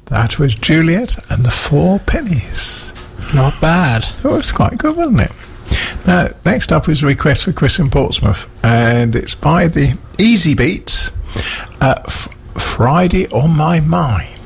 That was Juliet and the Four Pennies. Not bad. That was quite good, wasn't it? Now, next up is a request for Chris in Portsmouth, and it's by the Easy Beats, Friday on My Mind.